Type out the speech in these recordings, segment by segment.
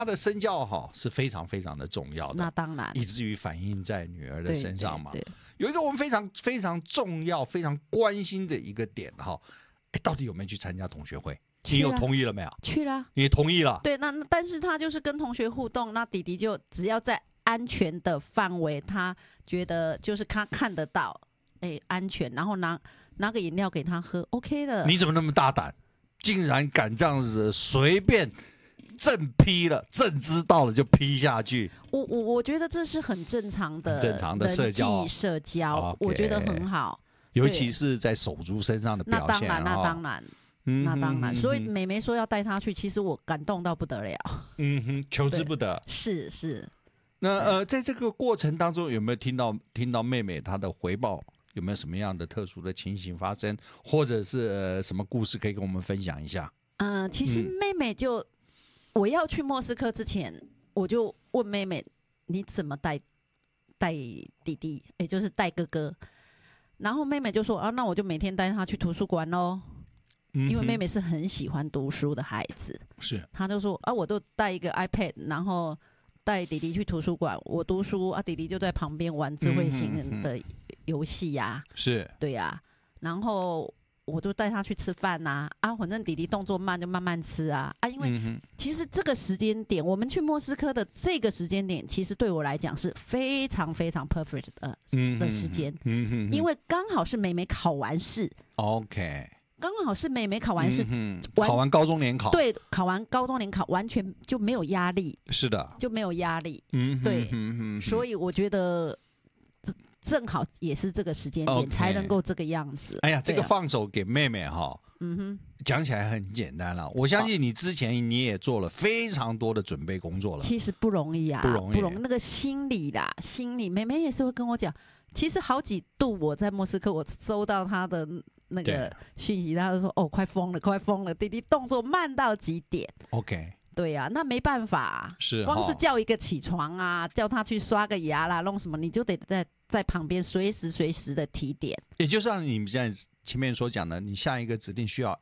他的身教是非常非常的重要的， 那当然， 以至于反映在女儿的身上嘛。 对对对， 有一个我们非常非常重要、非常关心的一个点到底有没有去参加同学会？你有同意了没有？ 去了， 你同意了。 对，那但是他就是跟同学互动，那弟弟就只要在安全的范围，他觉得就是他看得到，安全，然后拿个饮料给他喝 ，OK 的。 你怎么那么大胆，竟然敢这样子随便正批了，正知道了就批下去？ 我觉得这是很正常的社交， 我觉得很好， 尤其是在手足身上的表现。 那当然，所以妹妹说要带他去，其实我感动到不得了。 求之不得。 是。 那在这个过程当中，有没有听到妹妹她的回报？有没有什么样的特殊的情形发生，或者是什么故事可以跟我们分享一下？ 其实妹妹我要去莫斯科之前，我就问妹妹，你怎么带弟弟，就是带哥哥？然后妹妹就说那我就每天带他去图书馆咯。因为妹妹是很喜欢读书的孩子， 是， 她就说我都带一个 iPad， 然后带弟弟去图书馆，我读书弟弟就在旁边玩智慧型的游戏呀， 是， 对呀，然后我就带他去吃饭反正弟弟动作慢就慢慢吃因为其实这个时间点，我们去莫斯科的这个时间点，其实对我来讲是非常非常 perfect 的时间，因为刚好是妹妹考完试 ，OK。 刚好是妹妹考完试， 考完高中联考， 对，考完高中联考，完全就没有压力， 是的， 就没有压力，对，所以我觉得正好也是这个时间点才能够这个样子。 哎呀，这个放手给妹妹讲起来很简单了。我相信你之前你也做了非常多的准备工作了， 其实不容易不容易， 那个心理妹妹也是会跟我讲，其实好几度我在莫斯科，我收到她的那个讯息，他就说快疯了，弟弟动作慢到极点。 OK， 对呀，那没办法，是光是叫一个起床叫他去刷个牙啦，弄什么，你就得在旁边随时的提点。 也就像你们现在前面所讲的，你下一个指令需要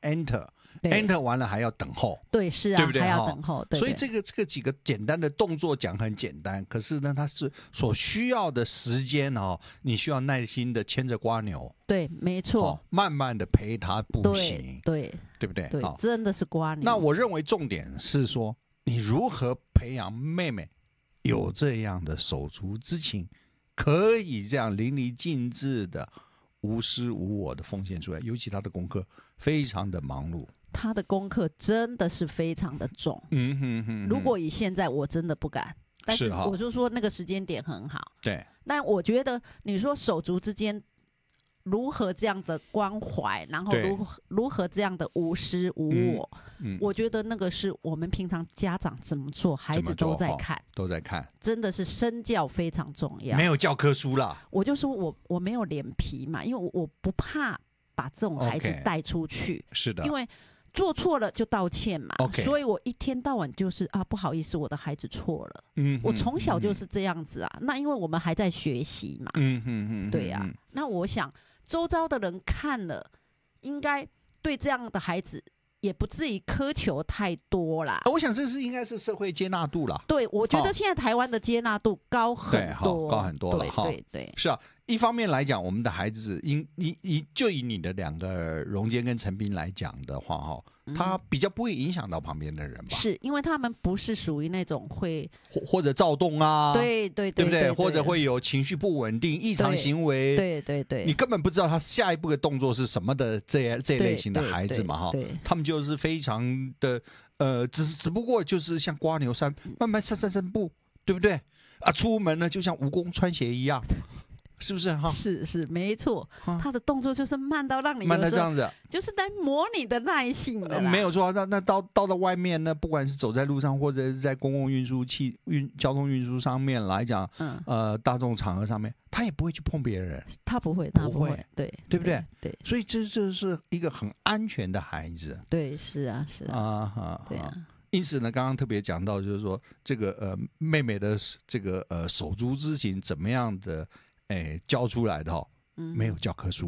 enter 完了还要等候， 对，是啊，对不对？还要等候，对。 所以这个几个简单的动作讲很简单，可是呢，它是所需要的时间你需要耐心的牵着蝸牛， 对，没错， 慢慢的陪他步行， 对不对？ 对，真的是蝸牛。 那我认为重点是说，你如何培养妹妹有这样的手足之情，可以这样淋漓尽致的无私无我的奉献出来，尤其他的功课非常的忙碌。 他的功课真的是非常的重，如果以现在我真的不敢，但是我就说那个时间点很好， 对。 但我觉得你说手足之间如何这样的关怀，然后如何这样的无私无我，我觉得那个是我们平常家长怎么做，孩子都在看，真的是身教非常重要。 没有教科书啦， 我就说我没有脸皮嘛，因为我不怕把这种孩子带出去， 是的， 因为做错了就道歉嘛，所以我一天到晚就是不好意思，我的孩子错了。我从小就是这样子那因为我们还在学习嘛，对呀。那我想周遭的人看了，应该对这样的孩子也不至于苛求太多啦。 我想这是应该是社会接纳度啦。 对，我觉得现在台湾的接纳度高很多， 高很多了。 对， 是啊。一方面来讲，我们的孩子以你的两个荣坚跟陈斌来讲的话他比较不会影响到旁边的人吧？ 是因为他们不是属于那种会或者躁动对不对？或者会有情绪不稳定、异常行为， 对， 你根本不知道他下一步的动作是什么的这类型的孩子嘛他们就是非常的只不过就是像蝸牛慢慢散步，对不对？出门呢就像蜈蚣穿鞋一样。是不是是没错，他的动作就是慢到让你慢到这样子， 就是在磨你的耐性的没有错。那到外面呢，不管是走在路上，或者是在公共交通运输上面来讲，大众场合上面，他也不会去碰别人， 他不会，对不对？ 对， 所以这是一个很安全的孩子。 对，是啊，对啊。 因此呢，刚刚特别讲到，就是说这个妹妹的这个手足之情怎么样的。教出来的没有教科书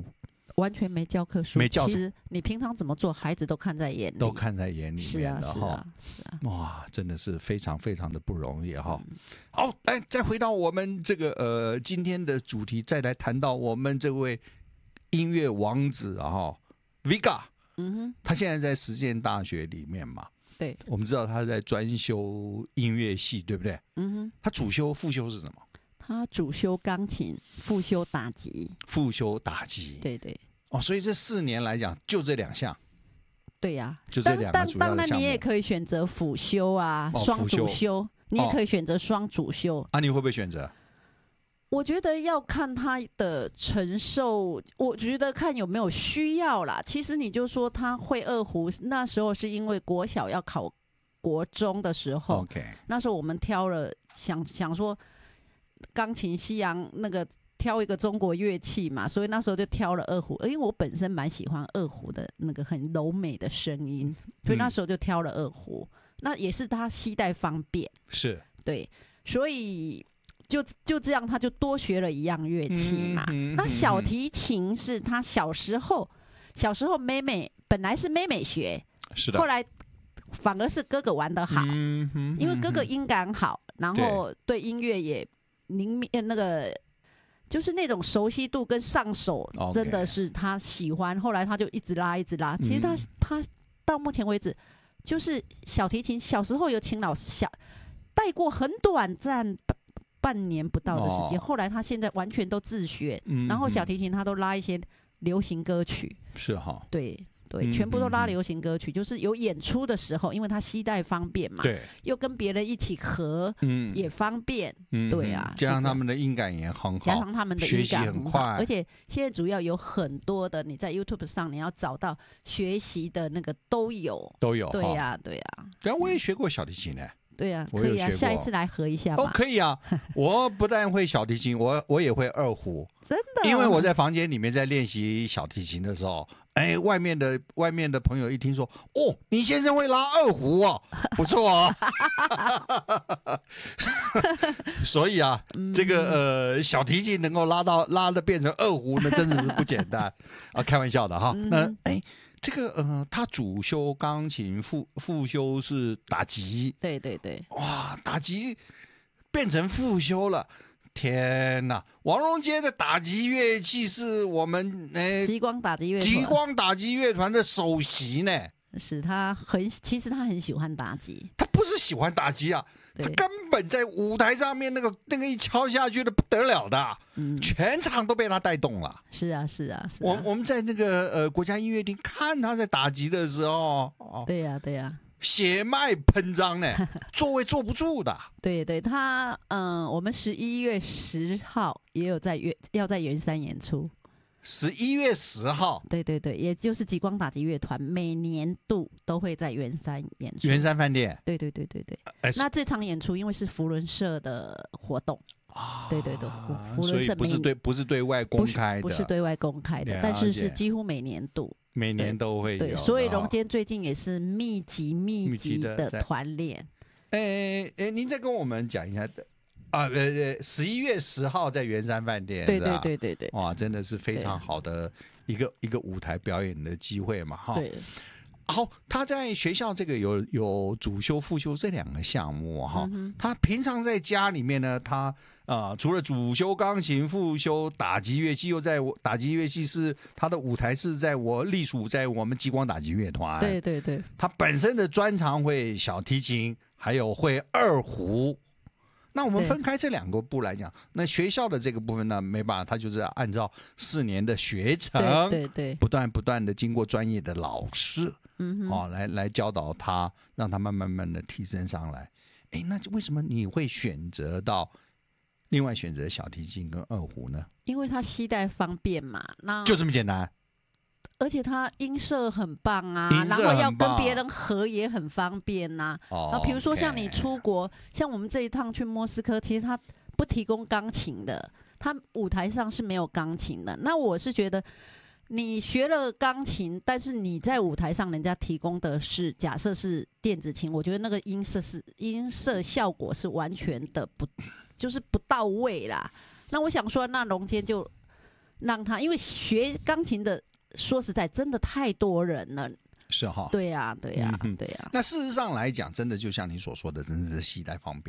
完全没教科书，其实你平常怎么做，孩子都看在眼里， 都看在眼里面的哈。 是啊， 哇，真的是非常非常的不容易哈。好，来再回到我们这个今天的主题，再来谈到我们这位音乐王子啊，Vega，他现在在实践大学里面嘛。 对， 我们知道他在专修音乐系，对不对？他主修副修是什么？ 他主修钢琴，副修打击。 副修打击， 对对。 所以这4年来讲，就这2项。 对呀， 就这2个主要的项目。 当然你也可以选择辅修啊，双主修，你也可以选择双主修。 啊，你会不会选择？ 我觉得要看他的承受，我觉得看有没有需要啦。其实你就说他会二胡，那时候是因为国小要考国中的时候， 那时候我们挑了想说钢琴、西洋那个挑一个中国乐器嘛，所以那时候就挑了二胡。因为我本身蛮喜欢二胡的那个很柔美的声音，所以那时候就挑了二胡。那也是他携带方便， 是对，所以。就这样，他就多学了一样乐器嘛。那小提琴是他小时候妹妹本来是妹妹学， 是的， 后来反而是哥哥玩得好，因为哥哥音感好，然后对音乐也那个就是那种熟悉度跟上手，真的是他喜欢。后来他就一直拉。其实他到目前为止，就是小提琴小时候有请老师带过，很短暂。半年不到的时间，后来他现在完全都自学，然后小提琴他都拉一些流行歌曲， 是哈， 对，全部都拉流行歌曲，就是有演出的时候，因为他携带方便嘛， 对， 又跟别人一起合，也方便，对啊， 加上他们的音感也很好， 加上他们的音感很快， 而且现在主要有很多的，你在 YouTube 上你要找到学习的那个都有，对呀，对啊， 我也学过小提琴呢。 对啊，可以啊，下一次来合一下嘛。 可以啊，我不但会小提琴，我也会二胡， 真的。 因为我在房间里面在练习小提琴的时候，外面的朋友一听说，你先生会拉二胡哦，不错哦。所以啊，这个小提琴能够拉的变成二胡，那真的是不简单啊，开玩笑的哈。那这个他主修钢琴，副修是打击。对，哇，打击变成副修了，天哪！王荣杰的打击乐器是我们极光打击乐团的首席呢。 是其实他很喜欢打击， 他不是喜欢打击啊，他根本在舞台上面那个一敲下去的不得了的，全场都被他带动了。 是啊。 我们在那个国家音乐厅看他在打击的时候， 对呀， 血脉喷张呢，座位坐不住的。 对，他我们11月10号也有要在圆山演出。 11月10号， 对，也就是极光打击乐团每年度都会在圆山演出， 圆山饭店。 对。那这场演出因为是福伦社的活动对，福伦社不是对外公开的， 不是对外公开的，但是几乎每年都会有。 对，所以荣坚最近也是密集的团练。 您再跟我们讲一下11月10号在圆山饭店， 对， 哇，真的是非常好的一个舞台表演的机会嘛，哈。 对。 好，他在学校这个有主修、副修这2个项目哈。他平常在家里面呢，他除了主修钢琴、副修打击乐器，又在打击乐器是他的舞台是隶属在我们极光打击乐团。 对。 他本身的专长会小提琴，还有会二胡。那我们分开这2个部来讲，那学校的这个部分呢，没办法，他就是按照4年的学程， 对， 不断的经过专业的老师，来教导他，让他慢慢的提升上来。那为什么你会另外选择小提琴跟二胡呢？ 因为他携带方便嘛， 就这么简单。 而且他音色很棒啊，然后要跟别人合也很方便呐。比如说像你出国，像我们这一趟去莫斯科，其实他不提供钢琴的，他舞台上是没有钢琴的。那我是觉得，你学了钢琴，但是你在舞台上人家提供的是假设是电子琴，我觉得那个音色效果是完全的就是不到位啦。那我想说，那荣坚让他，因为学钢琴的，说实在，真的太多人了。 是哈， 对呀，对呀，对呀。 那事实上来讲，真的就像你所说的，真的是携带方便。